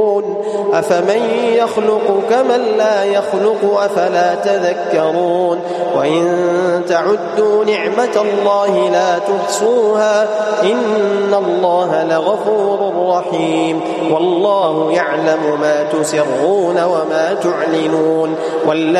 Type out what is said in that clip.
أفمن يخلق كمن لا يخلق أفلا تذكرون وإن تعدوا نعمة الله لا تحصوها إن الله لغفور رحيم والله يعلم ما تسرون وما تعلنون